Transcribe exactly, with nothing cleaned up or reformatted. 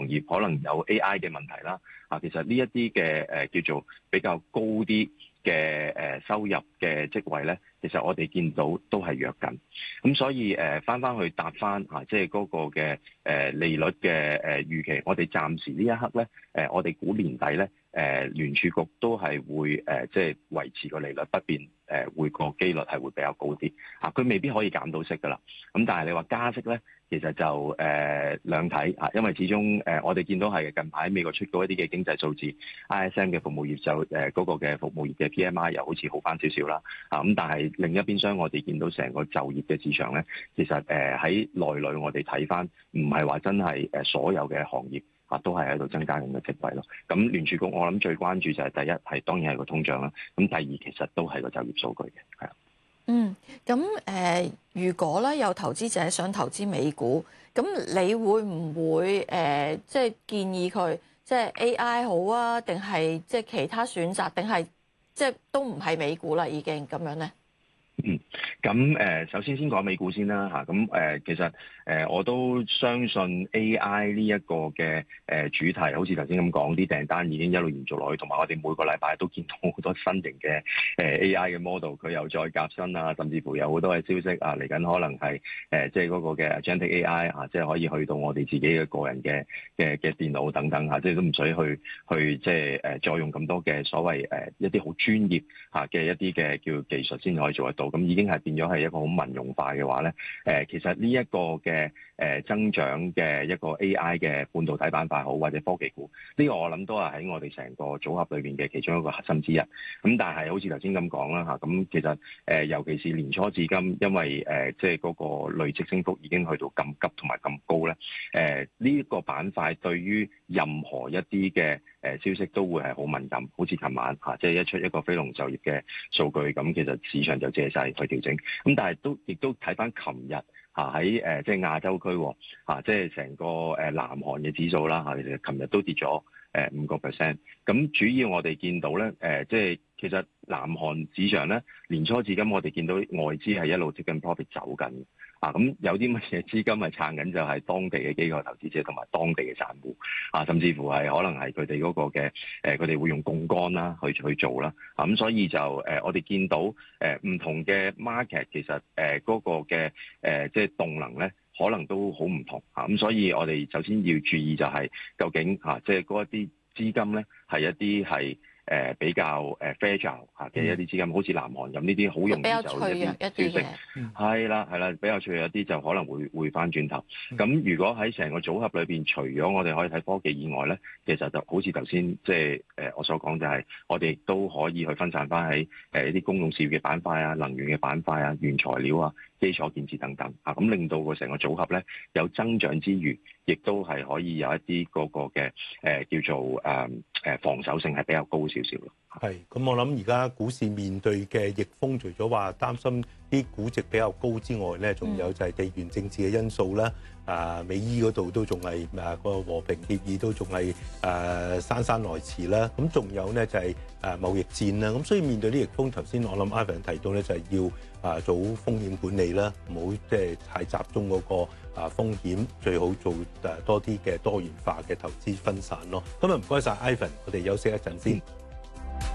行業可能有 A I 嘅問題啦，啊，其實呢一啲嘅誒叫做比較高啲嘅誒收入嘅職位咧，其實我哋見到都係弱緊，咁所以誒翻翻去答翻啊，即係嗰個嘅誒利率嘅誒預期，我哋暫時呢一刻咧，誒我哋估年底咧，誒聯儲局都係會誒即係維持個利率不變，誒會個機率係會比較高啲，啊，佢未必可以減到息噶啦，咁但係你話加息咧？其實就誒、呃、兩睇啊，因為始終誒、呃、我哋見到係近排美國出過一啲嘅經濟數字 ，I S M 嘅服務業就誒嗰、呃那個嘅服務業嘅 P M I 又好似好翻少少啦，啊咁但係另一邊廂我哋見到成個就業嘅市場咧，其實誒喺內裏我哋睇翻，唔係話真係誒所有嘅行業啊都係喺度增加緊嘅職位咯。咁聯儲局我諗最關注就係第一係當然係個通脹啦，咁第二其實都係個就業數據嘅，係啊。 嗯，咁誒、呃，如果咧有投資者想投資美股，咁你會唔會誒、呃，即係建議佢即係 A I 好啊，定係即係其他選擇，定係即係都唔係美股啦，已經咁樣咧？ 嗯，咁誒、呃，首先先講美股先啦嚇，咁、啊、誒、呃、其實誒、呃、我都相信 A I 呢一個嘅誒、呃、主題，好似頭先咁講，啲訂單已經一路延續落去，同埋我哋每個禮拜都見到好多新型嘅誒、呃、A I 嘅 model，佢又再夾新啊，甚至乎有好多嘅消息啊，嚟緊可能係誒、呃、即係嗰個嘅 Agentic A I 啊，即係可以去到我哋自己嘅個人嘅嘅嘅電腦等等嚇、啊，即係都唔使去去即係誒、呃、再用咁多嘅所謂誒、呃、一啲好專業嚇嘅一啲嘅叫技術先可以做得到。咁已經係變咗係一個好民用化嘅話咧，誒、呃、其實呢一個嘅誒、呃、增長嘅一個 A I 嘅半導體板塊好，或者科技股，呢、這個我諗都係喺我哋成個組合裏邊嘅其中一個核心之一。咁但係好似頭先咁講啦嚇，咁其實誒、呃、尤其是年初至今，因為誒、呃、即係嗰個累積升幅已經去到咁急同埋咁高咧，誒呢一個板塊對於任何一啲嘅誒消息都會係好敏感，好似琴晚嚇、啊，即係一出一個非農就業嘅數據，咁其實市場就借勢去調整。咁但係都亦都睇翻琴日嚇喺誒即係亞洲區嚇、啊，即係成個誒南韓嘅指數啦嚇，其實琴日都跌咗誒五個 percent。咁主要我哋見到咧誒，即係其實南韓市場咧年初至今，我哋見到外資係一路接近 profit 走緊。啊，咁有啲乜嘢資金係撐緊，就係當地嘅機構投資者同埋當地嘅散戶啊，甚至乎係可能係佢哋嗰個嘅誒，佢哋會用槓桿啦去去做啦。啊，咁所以就誒、呃，我哋見到誒唔、呃、同嘅 market 其實誒嗰、呃那個嘅誒、呃、即係動能咧，可能都好唔同嚇。咁、啊、所以我哋首先要注意就係究竟嚇、啊，即係嗰一啲資金咧係一啲係。誒、呃、比較誒 fragile 嚇嘅一啲資金，嗯、好似南韓咁呢啲好容易就一啲消息，係啦係啦，比較脆弱一啲就可能會會翻轉頭。咁、嗯、如果喺成個組合裏邊，除咗我哋可以睇科技以外咧，其實就好似頭先即係誒我所講，就係我哋都可以去分散翻喺誒一啲公用事業嘅板塊啊、能源嘅板塊啊、原材料啊、基礎建設等等啊，咁令到個成個組合咧有增長之餘，亦都係可以有一啲嗰個嘅誒、呃、叫做誒誒、呃、防守性係比較高少少咯。 係，咁我諗而家股市面對嘅逆風，除咗話擔心啲估值比較高之外咧，仲有就係地緣政治嘅因素啦。啊，美伊嗰度都仲係啊個和平協議都仲係誒姍姍來遲啦。咁仲有咧就係誒貿易戰啦。咁所以面對啲逆風，頭先我諗 Ivan 提到咧就係要啊做風險管理啦，唔好即係太集中嗰個啊風險，最好做誒多啲嘅多元化嘅投資分散咯。咁啊唔該晒 Ivan，我哋休息一陣先。